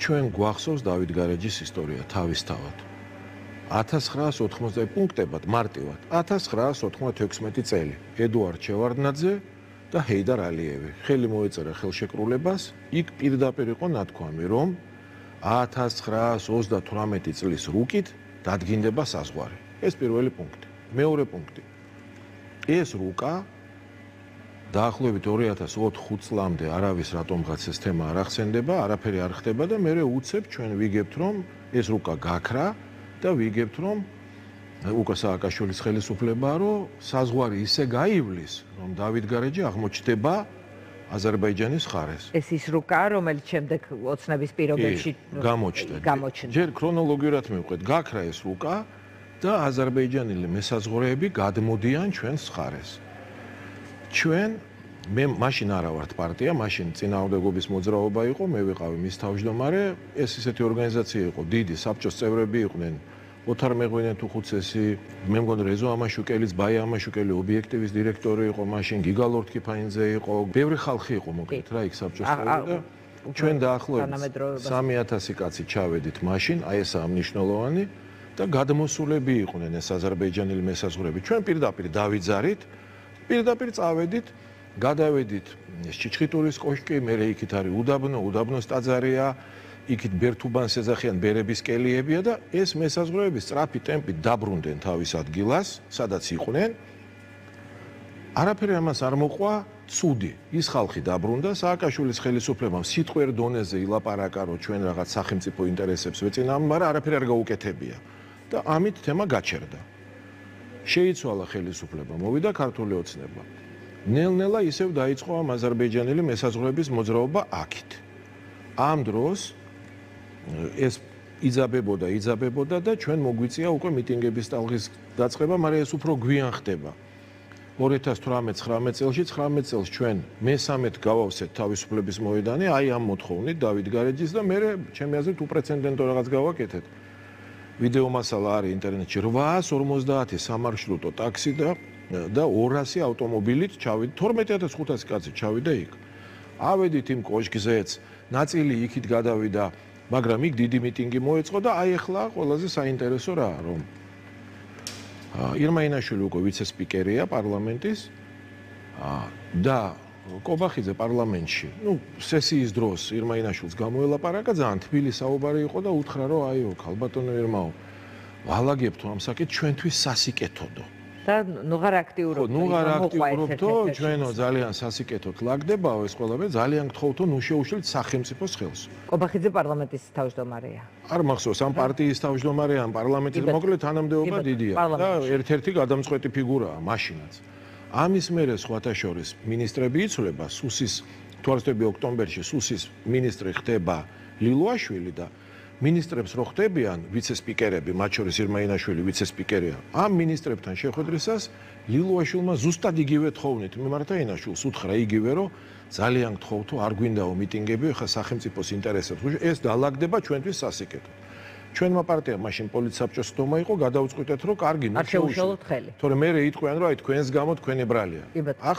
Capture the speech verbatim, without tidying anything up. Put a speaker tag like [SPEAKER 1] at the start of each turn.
[SPEAKER 1] ჩვენ გვახსოვს დავით გარეჯის ისტორია თავისთავად. ათას ცხრაას ოთხმოცდაათი პუნქტებად მარტივად ათას ცხრაას ოთხმოცდაექვსმეტი წელი ედუარდ შევარდნაძე და ჰეიდარ ალიევი ხელი მოეწერა ხელშეკრულებას იქ პირდაპირ იყო ნათქვამი რომ ათას ცხრაას ოცდათვრამეტი წლის რუკით დადგინდება საზღვარი ეს პირველი პუნქტი მეორე პუნქტი ეს რუკა დაახლოებით ორი ათას ოთხ წლამდე არავის რატომღაც ეს თემა არ ახსენდება არაფერი არ ხდება და მე უცებ ჩვენ ვიგებთ რომ ეს რუკა გაქრა და ვიგებთ რომ უკა სააკაშვილის ხელისუფლებაა რომ საზღვარი ისე გაივლის რომ დავით გარეჯი აღმოჩნდება აზერბაიჯანის მხარეს.
[SPEAKER 2] ეს ის რუკაა რომელიც შემდეგ ოცნების პირობებში
[SPEAKER 1] გამოჩნდა. ჯერ ქრონოლოგიურად მივყვეთ გაქრა ეს რუკა და აზერბაიჯანელი მესაზღვრეები გადმოდიან ჩვენს მხარეს. ჩვენ მე მაშინ არა ვართ პარტია, მაშინ წინააღმდეგობის მოძრაობა იყო, მე ვიყავი მის თავმჯდომარე, ეს ისეთი ორგანიზაცია იყო, დიდი საბჭოს წევრები იყვნენ, ოთარ მეღვინე თუხუცესი, მე მგონი რეზო ამაშუკელის, ბაია ამაშუკელი ობიექტივის დირექტორი იყო, მაშინ გიგა ლორთქიფაინძე იყო, ბევრი ხალხი იყო მოკლედ რა იქ საბჭოს წევრები და ჩვენ დაახლოებით სამი ათასი კაცი ჩავედით მაშინ, აი ესაა მნიშვნელოვანი და გადმოსულები იყვნენ ეს აზერბაიჯანელი მესაზღვრეები. ჩვენ პირდაპირ დავიძარით, პირდაპირ წავედით გადავედით ჩიჩხიტურის კოშკი, მერე იქით არის უდაბნო, უდაბნოს ტაძარია, იქით ბერთუბანს ეძახიან ბერების კელიებია და ეს მესაზღვრეები სწრაფი ტემპით დაბრუნდნენ თავის ადგილას, სადაც იყვნენ. არაფერი ამას არ მოყვა, ცუდი. ის ხალხი დაბრუნდა, სააკაშვილის ხელისუფლებამ სიტყვიერ დონეზე ილაპარაკა, რომ ჩვენ რაღაც სახელმწიფო ინტერესებს ვეწინააღმდეგებთ, მაგრამ არაფერი არ გაუკეთებია. და ამით თემა გაჩერდა. შეიცვალა ხელისუფლება, მოვიდა ქართული ოცნება. ნელ-ნელა ისევ დაიწყო ამ აზერბაიჯანელი მესაზღვრეების მოძრაობა აქით. ამ დროს ეს იძაბებოდა, იძაბებოდა და ჩვენ მოგვიწია უკვე მიტინგების ტალღის დაწყება, მაგრამ ეს უფრო გვიან ხდება. ორი ათას თვრამეტ ცხრამეტ წელში, ცხრამეტ წელს ჩვენ მესამედ გავავსეთ თავისუფლების მოედანი, აი ამ მოთხოვნით დავით გარეჯის და მე ჩემი აზრით უპრეცედენტო რაღაც გავაკეთეთ. ვიდეო მასალა არის ინტერნეტში რვაას ორმოცდაათი სამარშრუტო ტაქსი და და ორასი ავტომობილით ჩავიდა თორმეტი ათას ხუთასი კაცი ჩავიდა იქ. ავედით იმ კოშკზეც, ნაწილი იქით გადავიდა, მაგრამ იქ დიდი მიტინგი მოეწყო და აი ახლა ყველაზე საინტერესო რა რომ ირმა ინაშვილი უკვე ვიცე-სპიკერია პარლამენტის და კობახიძე პარლამენტში, ну, სესიის დროს ირმა ინაშვილს გამოელაპარაკა, ძალიან თბილი საუბარი იყო და უთხრა რომ აიო, ქალბატონო ირმაო, ვალაგებთო ამ საკითხს ჩვენთვის სასიკეთოდო.
[SPEAKER 2] და ნუღარ აქტიურობთ.
[SPEAKER 1] ნუღარ აქტიურობთო, ჩვენო ძალიან სასიკეთოდ ლაგდებაო ეს ყველაფერი, ძალიან გთხოვთო, ნუ შეუშლით სახელმწიფოს ხელს.
[SPEAKER 2] კობახიძე პარლამენტის თავმჯდომარეა.
[SPEAKER 1] არ მახსოვს, ამ პარტიის თავმჯდომარეა, ამ პარლამენტის მოკლედ თანამდებობა დიდია და ერთ-ერთი გადამწყვეტი ფიგურაა მაშინაც. ამის მერე სხვათა შორის მინისტრები იცვლება, სუსის თვარსტები ოქტომბერში სუსის მინისტრი ხდება ლილუაშვილი და მინისტრებს რო ხდებიან ვიცე-სპიკერები, მათ შორის ირმა ინაშვილი ვიცე-სპიკერია. ამ მინისტრებთან შეხვედრისას ლილუაშვილმა ზუსტად იგივე თხოვნით მიმართა ინაშვილს, უთხრა იგივე რომ ძალიან გთხოვთო, არ გვინდაო მიტინგები, ხა სახელმწიფოს ინტერესებს, ეს დალაგდება ჩვენთვის სასიკეთოდ. ჩვენმა პარტიამ მაშინ პოლიტსაბჭოს დომა იყო, გადაუწყვიტეთ რომ კარგი, ნუ
[SPEAKER 2] შეუშალოთ ხელი.
[SPEAKER 1] თორე მე იტყვიან რომ აი თქვენს გამო თქვენი ბრალია.